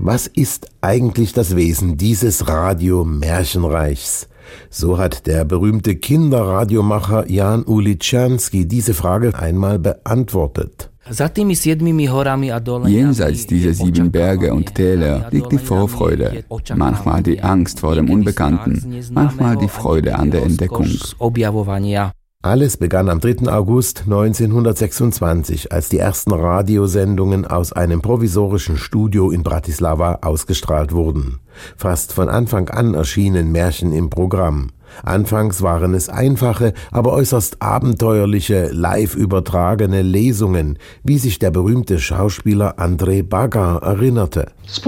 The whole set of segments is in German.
Was ist eigentlich das Wesen dieses Radio-Märchenreichs? So hat der berühmte Kinderradiomacher Jan Uličanský diese Frage einmal beantwortet. Jenseits dieser 7 Berge und Täler liegt die Vorfreude, manchmal die Angst vor dem Unbekannten, manchmal die Freude an der Entdeckung. Alles begann am 3. August 1926, als die ersten Radiosendungen aus einem provisorischen Studio in Bratislava ausgestrahlt wurden. Fast von Anfang an erschienen Märchen im Programm. Anfangs waren es einfache, aber äußerst abenteuerliche, live übertragene Lesungen, wie sich der berühmte Schauspieler Andrej Baga erinnerte.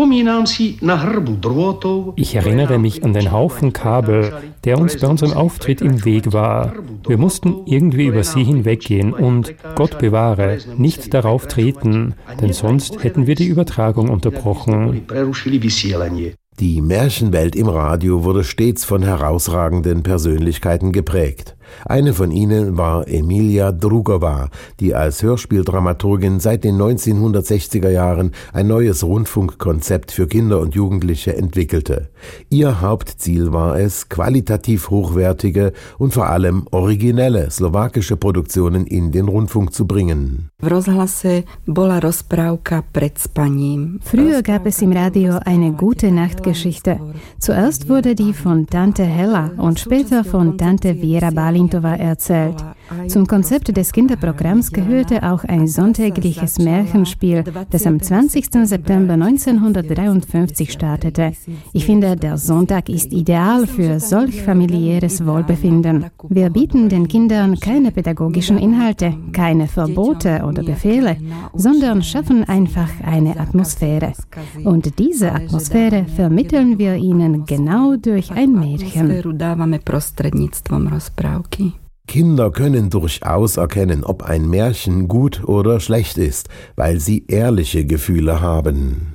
Ich erinnere mich an den Haufen Kabel, der uns bei unserem Auftritt im Weg war. Wir mussten irgendwie über sie hinweggehen und, Gott bewahre, nicht darauf treten, denn sonst hätten wir die Übertragung unterbrochen. Die Märchenwelt im Radio wurde stets von herausragenden Persönlichkeiten geprägt. Eine von ihnen war Emilia Drugová, die als Hörspieldramaturgin seit den 1960er Jahren ein neues Rundfunkkonzept für Kinder und Jugendliche entwickelte. Ihr Hauptziel war es, qualitativ hochwertige und vor allem originelle slowakische Produktionen in den Rundfunk zu bringen. Früher gab es im Radio eine gute Nachtgeschichte. Zuerst wurde die von Tante Hella und später von Tante Vera Balintova erzählt. Zum Konzept des Kinderprogramms gehörte auch ein sonntägliches Märchenspiel, das am 20. September 1953 startete. Ich finde, der Sonntag ist ideal für solch familiäres Wohlbefinden. Wir bieten den Kindern keine pädagogischen Inhalte, keine Verbote oder Befehle, sondern schaffen einfach eine Atmosphäre. Und diese Atmosphäre vermitteln wir ihnen genau durch ein Märchen. Kinder können durchaus erkennen, ob ein Märchen gut oder schlecht ist, weil sie ehrliche Gefühle haben.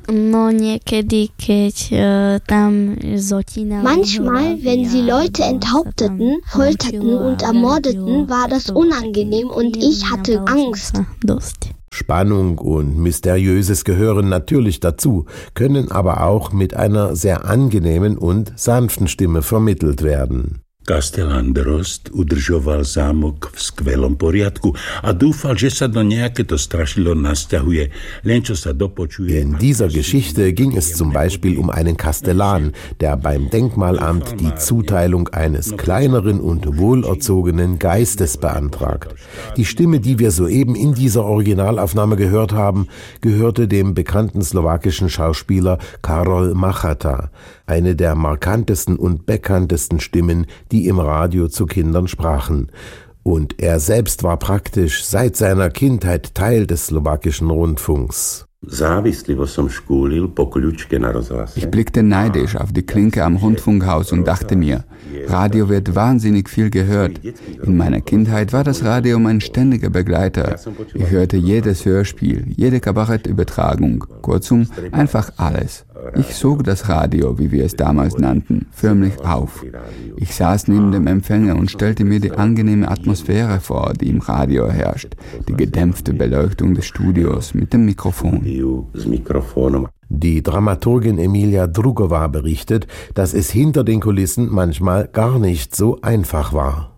Manchmal, wenn sie Leute enthaupteten, folterten und ermordeten, war das unangenehm und ich hatte Angst. Spannung und Mysteriöses gehören natürlich dazu, können aber auch mit einer sehr angenehmen und sanften Stimme vermittelt werden. Kastelan Drozd udržoval zámok v skvelom poriadku a dúfal, že sa do nejaké to strašidlo nasťahuje, len čo sa dopočuje. In dieser Geschichte ging es zum Beispiel um einen Kastellan, der beim Denkmalamt die Zuteilung eines kleineren und wohlerzogenen Geistes beantragt. Die Stimme, die wir soeben in dieser Originalaufnahme gehört haben, gehörte dem bekannten slowakischen Schauspieler Karol Machata, eine der markantesten und bekanntesten Stimmen, die im Radio zu Kindern sprachen. Und er selbst war praktisch seit seiner Kindheit Teil des slowakischen Rundfunks. Ich blickte neidisch auf die Klinke am Rundfunkhaus und dachte mir, Radio wird wahnsinnig viel gehört. In meiner Kindheit war das Radio mein ständiger Begleiter. Ich hörte jedes Hörspiel, jede Kabarettübertragung, kurzum einfach alles. Ich sog das Radio, wie wir es damals nannten, förmlich auf. Ich saß neben dem Empfänger und stellte mir die angenehme Atmosphäre vor, die im Radio herrscht, die gedämpfte Beleuchtung des Studios mit dem Mikrofon. Die Dramaturgin Emilia Drugová berichtet, dass es hinter den Kulissen manchmal gar nicht so einfach war.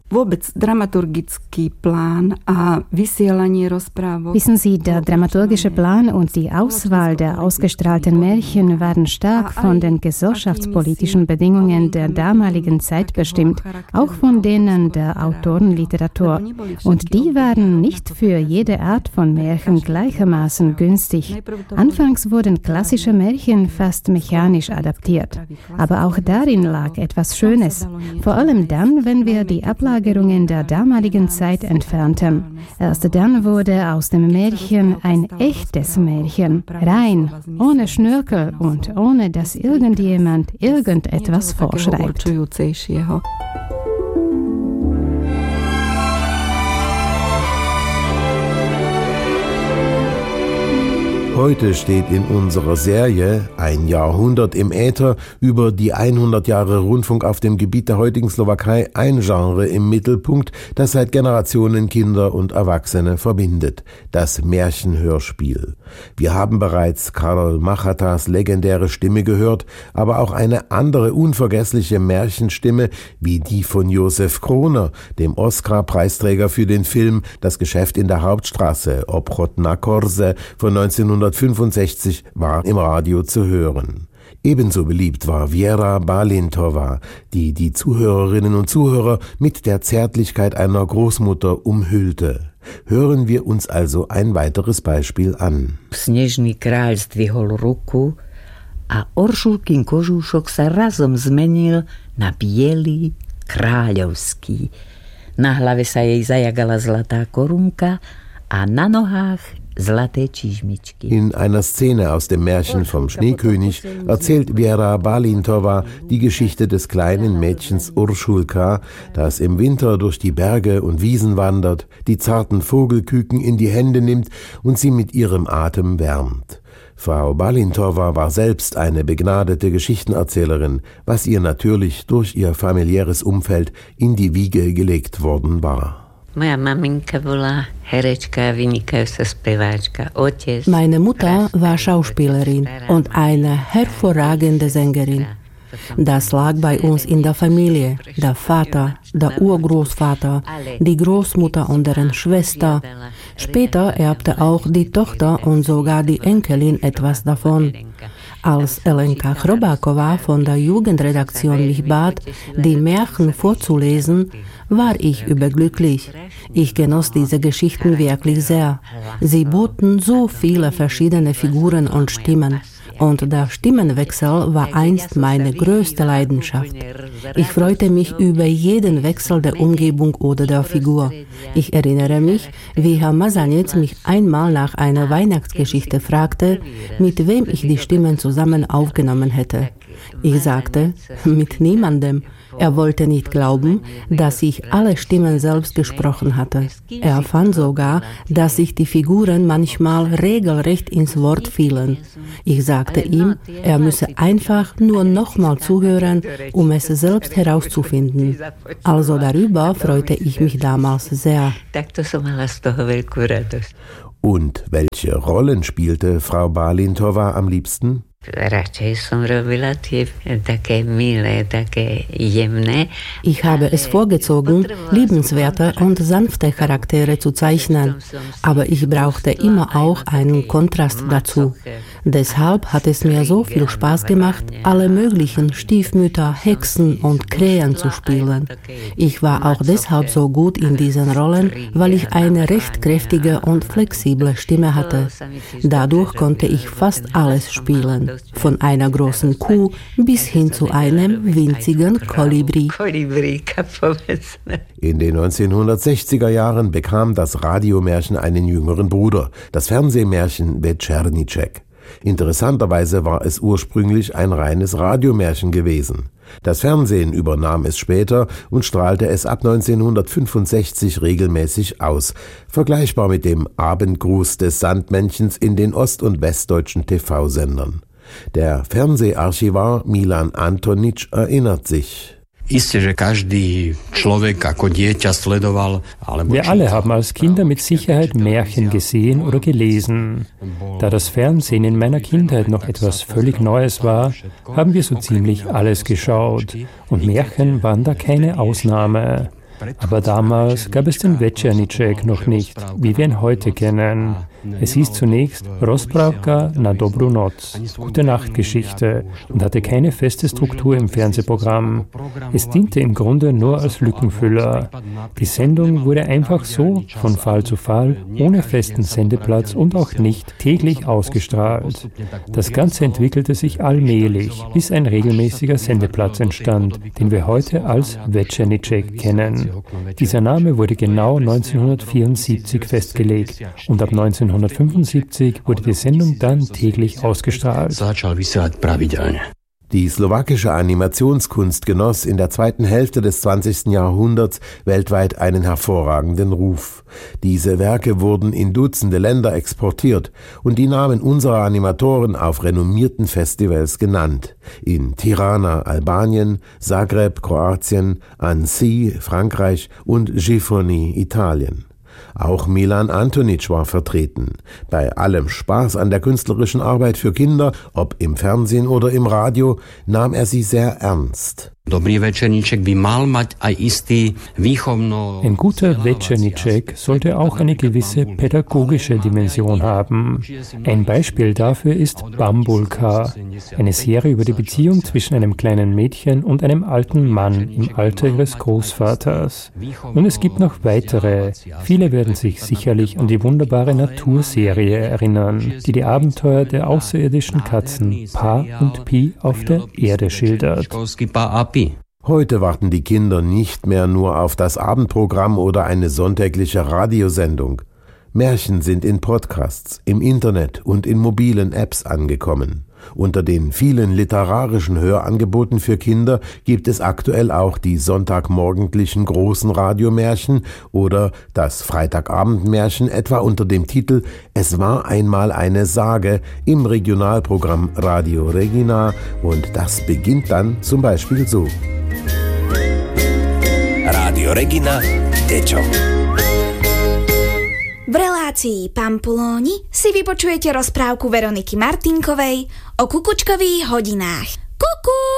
Wissen Sie, der dramaturgische Plan und die Auswahl der ausgestrahlten Märchen waren stark von den gesellschaftspolitischen Bedingungen der damaligen Zeit bestimmt, auch von denen der Autorenliteratur. Und die waren nicht für jede Art von Märchen gleichermaßen günstig. Anfangs wurden klassische Märchen fast mechanisch adaptiert. Aber auch darin lag etwas Schönes, vor allem dann, wenn wir die Ablagerungen der damaligen Zeit entfernten. Erst dann wurde aus dem Märchen ein echtes Märchen, rein, ohne Schnörkel und ohne dass irgendjemand irgendetwas vorschreibt. Heute steht in unserer Serie Ein Jahrhundert im Äther über die 100 Jahre Rundfunk auf dem Gebiet der heutigen Slowakei ein Genre im Mittelpunkt, das seit Generationen Kinder und Erwachsene verbindet: das Märchenhörspiel. Wir haben bereits Karol Machatas legendäre Stimme gehört, aber auch eine andere unvergessliche Märchenstimme wie die von Josef Kroner, dem Oscar-Preisträger für den Film Das Geschäft in der Hauptstraße, Obchod na Korze von 1965, war im Radio zu hören. Ebenso beliebt war Viera Balintova, die die Zuhörerinnen und Zuhörer mit der Zärtlichkeit einer Großmutter umhüllte. Hören wir uns also ein weiteres Beispiel an. Snežný kráľ zdvihol ruku a Oršulkin kožúšok sa razom zmenil na biely kráľovský. Na hlave sa jej zajagala zlatá korunka a na nohách zlaté čižmičky. In einer Szene aus dem Märchen vom Schneekönig erzählt Viera Balintova die Geschichte des kleinen Mädchens Uršulka, das im Winter durch die Berge und Wiesen wandert, die zarten Vogelküken in die Hände nimmt und sie mit ihrem Atem wärmt. Frau Balintova war selbst eine begnadete Geschichtenerzählerin, was ihr natürlich durch ihr familiäres Umfeld in die Wiege gelegt worden war. Meine Mutter war Schauspielerin und eine hervorragende Sängerin. Das lag bei uns in der Familie. Der Vater, der Urgroßvater, die Großmutter und deren Schwester. Später erbte auch die Tochter und sogar die Enkelin etwas davon. Als Elenka Chrobáková von der Jugendredaktion mich bat, die Märchen vorzulesen, war ich überglücklich. Ich genoss diese Geschichten wirklich sehr. Sie boten so viele verschiedene Figuren und Stimmen. Und der Stimmenwechsel war einst meine größte Leidenschaft. Ich freute mich über jeden Wechsel der Umgebung oder der Figur. Ich erinnere mich, wie Herr Mazanec mich einmal nach einer Weihnachtsgeschichte fragte, mit wem ich die Stimmen zusammen aufgenommen hätte. Ich sagte, mit niemandem. Er wollte nicht glauben, dass ich alle Stimmen selbst gesprochen hatte. Er fand sogar, dass sich die Figuren manchmal regelrecht ins Wort fielen. Ich sagte ihm, er müsse einfach nur nochmal zuhören, um es selbst herauszufinden. Also darüber freute ich mich damals sehr. Und welche Rollen spielte Frau Balintova am liebsten? Ich habe es vorgezogen, liebenswerte und sanfte Charaktere zu zeichnen, aber ich brauchte immer auch einen Kontrast dazu. Deshalb hat es mir so viel Spaß gemacht, alle möglichen Stiefmütter, Hexen und Krähen zu spielen. Ich war auch deshalb so gut in diesen Rollen, weil ich eine recht kräftige und flexible Stimme hatte. Dadurch konnte ich fast alles spielen. Von einer großen Kuh bis hin zu einem winzigen Kolibri. In den 1960er Jahren bekam das Radiomärchen einen jüngeren Bruder, das Fernsehmärchen Večerníček. Interessanterweise war es ursprünglich ein reines Radiomärchen gewesen. Das Fernsehen übernahm es später und strahlte es ab 1965 regelmäßig aus, vergleichbar mit dem Abendgruß des Sandmännchens in den ost- und westdeutschen TV-Sendern. Der Fernseharchivar Milan Antonič erinnert sich. Wir alle haben als Kinder mit Sicherheit Märchen gesehen oder gelesen. Da das Fernsehen in meiner Kindheit noch etwas völlig Neues war, haben wir so ziemlich alles geschaut. Und Märchen waren da keine Ausnahme. Aber damals gab es den Večerníček noch nicht, wie wir ihn heute kennen. Es hieß zunächst Rozprávka na dobrú noc, gute Nachtgeschichte, und hatte keine feste Struktur im Fernsehprogramm. Es diente im Grunde nur als Lückenfüller. Die Sendung wurde einfach so, von Fall zu Fall, ohne festen Sendeplatz und auch nicht täglich ausgestrahlt. Das Ganze entwickelte sich allmählich, bis ein regelmäßiger Sendeplatz entstand, den wir heute als Večerníček kennen. Dieser Name wurde genau 1974 festgelegt und ab 1975 wurde die Sendung dann täglich ausgestrahlt. Die slowakische Animationskunst genoss in der zweiten Hälfte des 20. Jahrhunderts weltweit einen hervorragenden Ruf. Diese Werke wurden in Dutzende Länder exportiert und die Namen unserer Animatoren auf renommierten Festivals genannt. In Tirana, Albanien, Zagreb, Kroatien, Annecy, Frankreich und Gifoni, Italien. Auch Milan Antonic war vertreten. Bei allem Spaß an der künstlerischen Arbeit für Kinder, ob im Fernsehen oder im Radio, nahm er sie sehr ernst. Ein guter Večerníček sollte auch eine gewisse pädagogische Dimension haben. Ein Beispiel dafür ist Bambulka, eine Serie über die Beziehung zwischen einem kleinen Mädchen und einem alten Mann im Alter ihres Großvaters. Und es gibt noch weitere. Viele werden sich sicherlich an die wunderbare Naturserie erinnern, die die Abenteuer der außerirdischen Katzen Pa und Pi auf der Erde schildert. Heute warten die Kinder nicht mehr nur auf das Abendprogramm oder eine sonntägliche Radiosendung. Märchen sind in Podcasts, im Internet und in mobilen Apps angekommen. Unter den vielen literarischen Hörangeboten für Kinder gibt es aktuell auch die sonntagmorgendlichen großen Radiomärchen oder das Freitagabendmärchen etwa unter dem Titel »Es war einmal eine Sage« im Regionalprogramm Radio Regina, und das beginnt dann zum Beispiel so. Radio Regina Deťom. V relácii Pampulóni si vypočujete rozprávku Veroniky Martinkovej o kukučkových hodinách. Kuku!